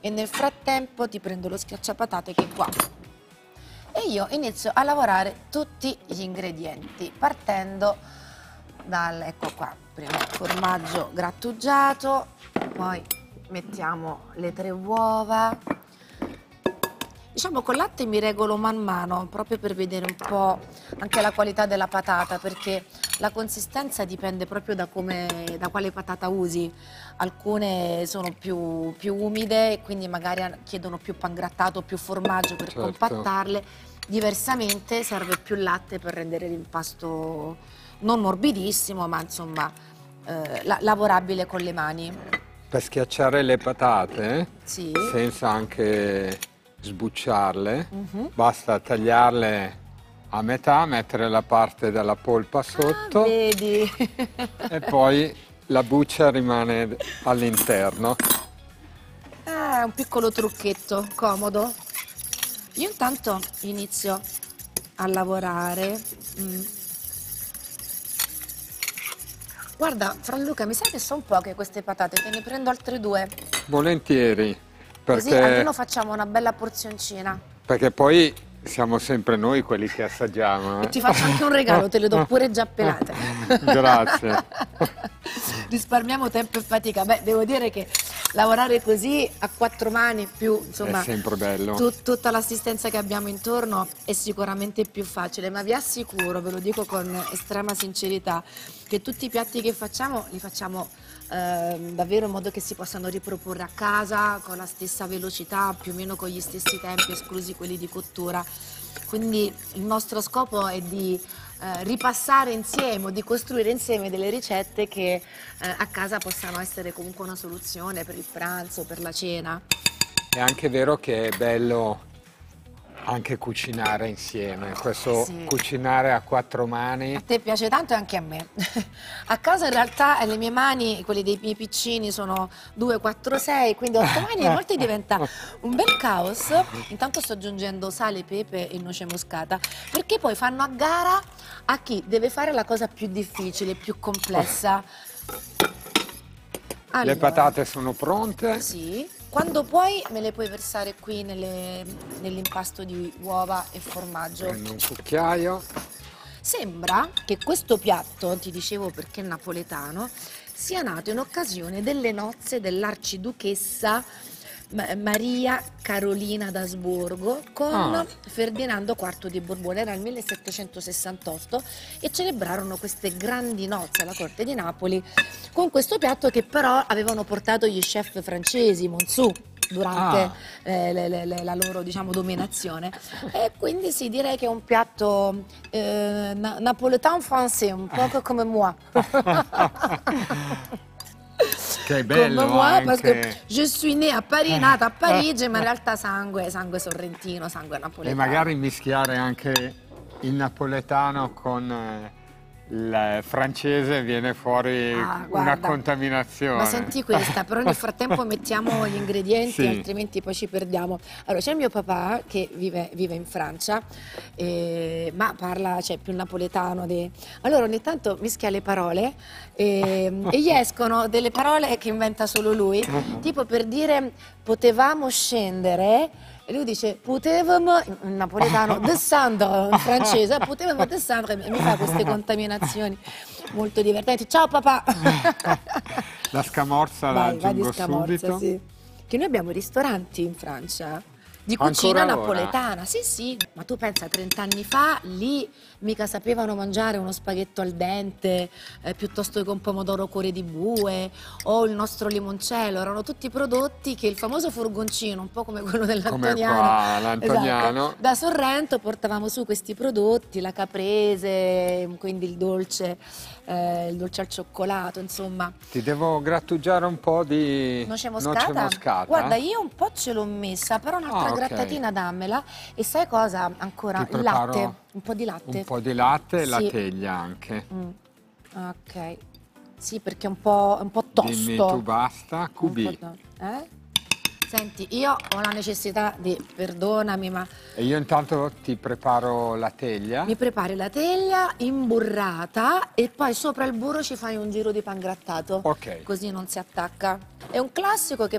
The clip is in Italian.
e nel frattempo ti prendo lo schiacciapatate che è qua. E io inizio a lavorare tutti gli ingredienti, partendo dal, ecco qua, prima il formaggio grattugiato, poi mettiamo le 3 uova. Diciamo col latte mi regolo man mano, proprio per vedere un po' anche la qualità della patata, perché la consistenza dipende proprio da quale patata usi. Alcune sono più umide e quindi magari chiedono più pangrattato, più formaggio per compattarle. Diversamente serve più latte per rendere l'impasto non morbidissimo, ma insomma lavorabile con le mani. Per schiacciare le patate, Sì. senza anche sbucciarle, basta tagliarle a metà, mettere la parte della polpa sotto, vedi? e poi la buccia rimane all'interno. Un piccolo trucchetto comodo. Io intanto inizio a lavorare. Guarda, Franluca, mi sa che sono poche queste patate, te ne prendo altre 2. Volentieri, Così perché, almeno facciamo una bella porzioncina. perché poi siamo sempre noi quelli che assaggiamo. E ti faccio anche un regalo, te le do pure già pelate. Grazie. Risparmiamo tempo e fatica. Beh, devo dire che lavorare così a 4 mani più, insomma, È sempre bello. Tutta l'assistenza che abbiamo intorno è sicuramente più facile, ma vi assicuro, ve lo dico con estrema sincerità, che tutti i piatti che facciamo li facciamo davvero in modo che si possano riproporre a casa con la stessa velocità, più o meno con gli stessi tempi, esclusi quelli di cottura. Quindi il nostro scopo è di ripassare insieme, di costruire insieme delle ricette che a casa possano essere comunque una soluzione per il pranzo, per la cena. È anche vero che è bello anche cucinare insieme, questo Sì. Cucinare a 4 mani. A te piace tanto e anche a me. A casa in realtà le mie mani, quelle dei miei piccini, sono 2, 4, 6, quindi 8 mani, a volte diventa un bel caos. Intanto sto aggiungendo sale, pepe e noce moscata, perché poi fanno a gara a chi deve fare la cosa più difficile, più complessa. Allora, Le patate sono pronte? sì. Quando puoi me le puoi versare qui nell'impasto di uova e formaggio. Prendo un cucchiaio. Sembra che questo piatto, ti dicevo perché è napoletano, sia nato in occasione delle nozze dell'arciduchessa Maria Carolina d'Asburgo con Ferdinando IV di Borbone. Era il 1768 e celebrarono queste grandi nozze alla corte di Napoli con questo piatto che però avevano portato gli chef francesi, Monceau, durante la loro, diciamo, dominazione. E quindi sì, direi che è un piatto napoletan français, un po' come moi. Che è bello Come moi, anche. perché je suis née a Parigi, nata a Parigi, ma in realtà sangue sorrentino, sangue napoletano. E magari mischiare anche il napoletano con il francese, viene fuori una guarda, contaminazione. ma senti questa, però nel frattempo mettiamo gli ingredienti, Sì. altrimenti poi ci perdiamo. Allora, c'è mio papà che vive in Francia, ma parla, cioè, più napoletano. Allora ogni tanto mischia le parole e gli escono delle parole che inventa solo lui, tipo per dire potevamo scendere. E lui dice, potevamo, in napoletano, descendere, in francese, potevamo descendere, e mi fa queste contaminazioni molto divertenti. Ciao papà! La scamorza la Vai di aggiungo scamorza, subito. sì. Che noi abbiamo ristoranti in Francia di Ancora cucina ora? napoletana, sì sì, ma tu pensa 30 anni fa lì mica sapevano mangiare uno spaghetto al dente piuttosto che un pomodoro cuore di bue o il nostro limoncello, erano tutti prodotti che il famoso furgoncino, un po' come quello dell'Antoniano, Come qua, l'Antoniano. esatto, da Sorrento portavamo su questi prodotti, la caprese, quindi il dolce al cioccolato, insomma. Ti devo grattugiare un po' di Noce moscata? moscata? Guarda, io un po' ce l'ho messa, però un'altra ok. grattatina dammela. E sai cosa ancora? Ti Il preparo latte, un po' di latte. Un po' di latte e la Sì. teglia anche. Ok. Sì, perché è un po' tosto. Dimmi tu basta, Un QB. po' Senti, io ho la necessità di, perdonami, ma E io intanto ti preparo la teglia. mi prepari la teglia imburrata e poi sopra il burro ci fai un giro di pangrattato. Ok. Così non si attacca. È un classico che